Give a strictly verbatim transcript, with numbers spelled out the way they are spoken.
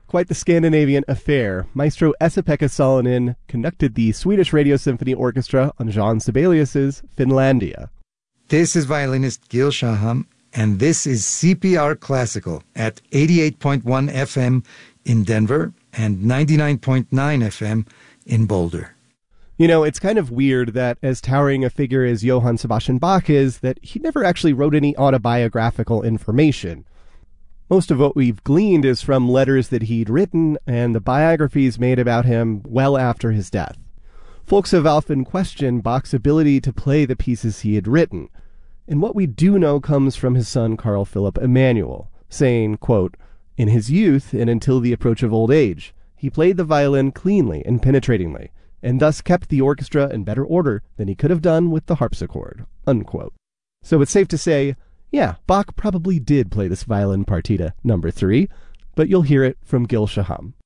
Quite the Scandinavian affair. Maestro Esa-Pekka Salonen conducted the Swedish Radio Symphony Orchestra on Jean Sibelius's Finlandia. This is violinist Gil Shaham, and this is C P R Classical at eighty-eight point one F M in Denver and ninety-nine point nine F M in Boulder. You know, it's kind of weird that as towering a figure as Johann Sebastian Bach is, that he never actually wrote any autobiographical information. Most of what we've gleaned is from letters that he'd written and the biographies made about him well after his death. Folks have often questioned Bach's ability to play the pieces he had written, and what we do know comes from his son Carl Philipp Emanuel, saying, quote, "In his youth and until the approach of old age, he played the violin cleanly and penetratingly, and thus kept the orchestra in better order than he could have done with the harpsichord," unquote. So it's safe to say, yeah, Bach probably did play this violin partita number three, but you'll hear it from Gil Shaham.